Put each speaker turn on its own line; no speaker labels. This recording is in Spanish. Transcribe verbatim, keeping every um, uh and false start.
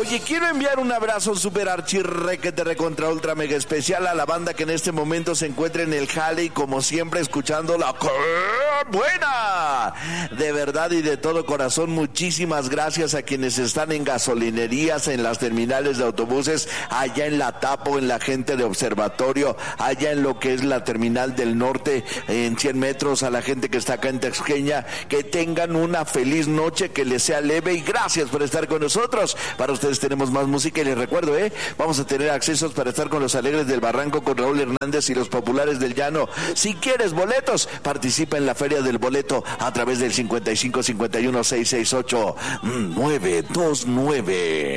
Oye, quiero enviar un abrazo super archirrequete recontra ultra mega especial a la banda que en este momento se encuentra en el jale y como siempre escuchando la buena. De verdad y de todo corazón, muchísimas gracias a quienes están en gasolinerías, en las terminales de autobuses, allá en la Tapo, en la gente de Observatorio, allá en lo que es la terminal del norte, en cien metros, a la gente que está acá en Texqueña, que tengan una feliz noche, que les sea leve y gracias por estar con nosotros. Para ustedes tenemos más música y les recuerdo, eh, vamos a tener accesos para estar con los Alegres del Barranco, con Raúl Hernández y los Populares del Llano. Si quieres boletos, participa en la Feria del Boleto a través del cincuenta y cinco cincuenta y uno seiscientos sesenta y ocho nueve dos nueve.